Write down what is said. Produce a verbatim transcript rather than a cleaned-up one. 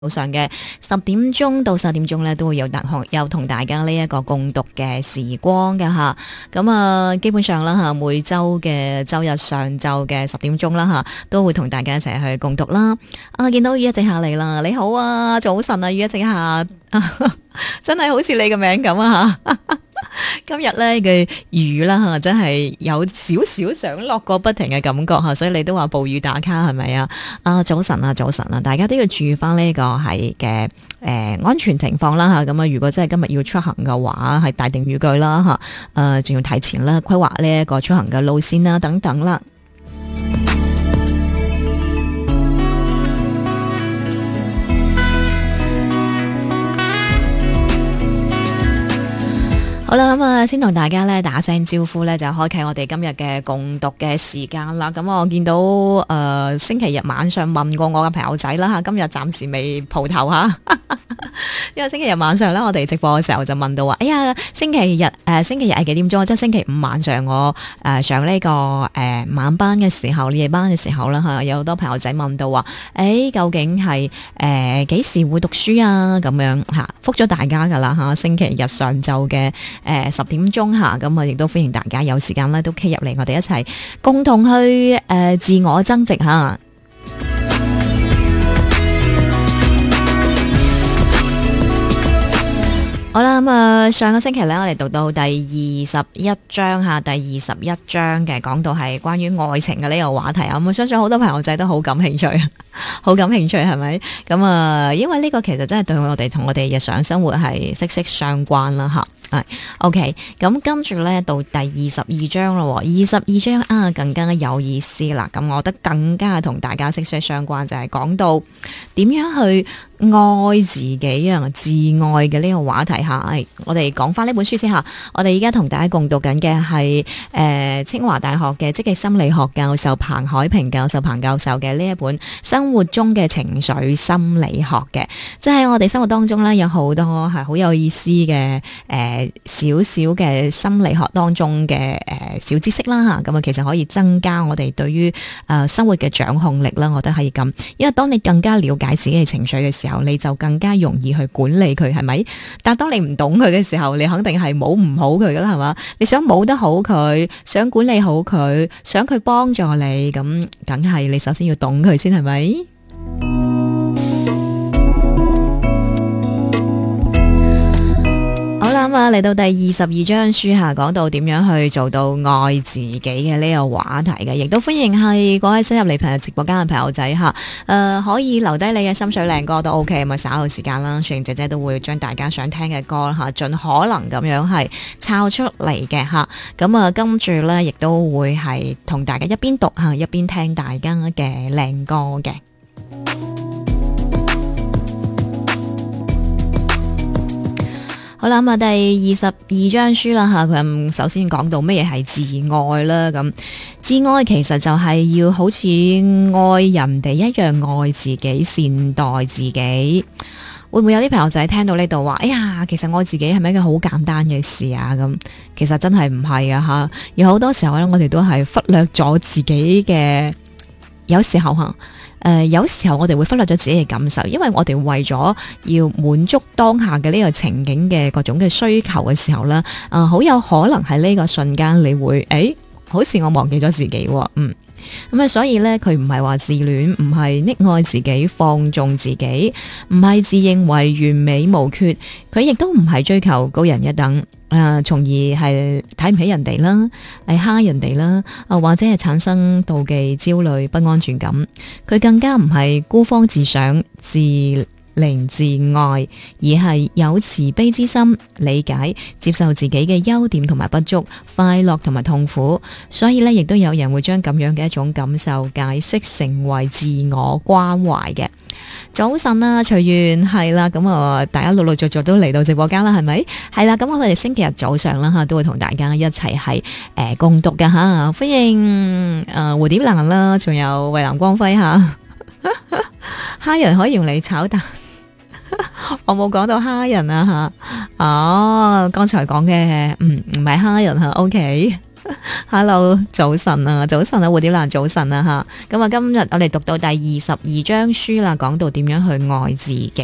早上嘅十點鐘到十點鐘咧，都會有大學有同大家呢一個共讀嘅時光嘅吓。咁啊，基本上啦吓，每周嘅周日上晝嘅十點鐘啦吓，都會同大家一齊去共讀啦。啊，見到雨一直下嚟啦，你好啊，早晨啊，雨一直下，真係好似你嘅名咁啊吓。今日咧嘅雨啦吓，真係有少少想落個不停嘅感覺吓，所以你都話暴雨打卡係咪啊？啊，早晨啊，早晨啊，大家都要注意翻呢個係嘅誒安全情況啦吓。咁啊，如果真係今日要出行嘅話，係帶定雨具啦吓，誒、呃，仲要提前啦規劃呢一個出行嘅路線啦等等啦。好啦，咁啊，先同大家咧打聲招呼咧，就開啟我哋今日嘅共讀嘅時間啦。咁我見到誒、呃、星期日晚上問過我嘅朋友仔啦吓，今日暫時未蒲頭吓。因為星期日晚上咧，我哋直播嘅時候就問到話，哎呀，星期日誒、呃，星期日係幾點鐘？即係星期五晚上我誒、呃、上呢、這個誒、呃、晚班嘅時候，夜班嘅時候啦吓，有好多朋友仔問到話，誒、哎，究竟係誒幾時會讀書啊？咁樣吓，覆咗大家噶啦吓，星期日上晝嘅誒十點鐘吓，咁啊亦都歡迎大家有時間咧都 K 入嚟，我哋一齊共同去誒、呃、自我增值吓。好啦，咁啊，上個星期咧，我哋讀到第二十一章吓，第二十一章嘅講到係關於愛情嘅呢個話題啊，咁我相信好多朋友仔都好感興趣，好感興趣係咪？咁啊，因為呢個其實真係對我哋同我哋日常生活係息息相關啦吓。係 OK， 咁跟住咧到第二十二章咯，二十二章啊更加有意思啦。咁我覺得更加同大家息息相關，就係、是、講到點樣去愛自己啊，自愛嘅呢個話題吓。係我哋講翻呢本書先吓。我哋而家同大家共讀緊嘅係誒清華大學嘅積極心理學教授彭海平教授彭教授嘅呢一本《生活中嘅情緒心理學》嘅，即係我哋生活當中咧有好多係好有意思嘅誒。呃少少嘅心理學當中嘅誒、呃、小知識啦吓，咁啊其實可以增加我哋對於誒、呃、生活嘅掌控力啦，我覺得可以咁。因為當你更加了解自己嘅情緒嘅時候，你就更加容易去管理佢，係咪？但係當你唔懂佢嘅時候，你肯定係冇唔好佢噶啦，係嘛？你想冇得好佢，想管理好佢，想佢幫助你，咁梗係你首先要懂佢先，係咪？好啦，咁啊嚟到第二十二章書下，講到點樣去做到愛自己嘅呢個話題嘅，亦都歡迎係嗰位新入嚟朋友直播間嘅朋友仔吓，誒、呃、可以留低你嘅心水靚歌都 OK，咁啊稍後時間啦，雪瑩姐姐都會將大家想聽嘅歌吓，盡可能咁樣係抄出嚟嘅吓，咁啊跟住咧亦都會係同大家一邊讀吓，一邊聽大家嘅靚歌嘅。好啦，咁啊，第二十二章書啦吓，佢首先講到乜嘢係自愛啦。咁自愛其實就係要好似愛人哋一樣愛自己，善待自己。會唔會有啲朋友仔聽到呢度話，哎呀，其實愛自己係咪一個好簡單嘅事啊？咁其實真係唔係啊吓，有好多時候咧，我哋都係忽略咗自己嘅，有時候吓。誒、呃，有時候我哋會忽略咗自己嘅感受，因為我哋為咗要滿足當下嘅呢個情景嘅各種嘅需求嘅時候咧，啊、呃，好有可能喺呢個瞬間你會，誒、欸，好似我忘記咗自己，嗯，咁啊，所以咧，佢唔係話自戀，唔係溺愛自己、放縱自己，唔係自認為完美無缺，佢亦都唔係追求高人一等。誒、呃，從而係睇唔起人哋啦，係蝦人哋啦，啊或者係產生妒忌、焦慮、不安全感。佢更加唔係孤芳自賞、自憐自愛，而係有慈悲之心，理解、接受自己嘅優點同埋不足、快樂同埋痛苦。所以咧，亦都有人會將咁樣嘅一種感受解釋成為自我關懷嘅。早晨啦，隨緣係啦，咁啊，大家陸陸續續都嚟到直播間啦，係咪？係啦，咁我哋星期日早上啦吓，都會同大家一齊係誒共讀㗎吓，歡迎誒、呃、蝴蝶蘭啦，仲有蔚藍光輝吓，蝦人可以用嚟炒蛋，我冇講到蝦人啊吓，哦，剛才講嘅嗯唔係蝦人吓 ，OK。 Hello，早晨啊，早晨啊，蝴蝶蘭，早晨啊吓。咁啊，今日我哋讀到第二十二章書啦，講到點樣去愛自己。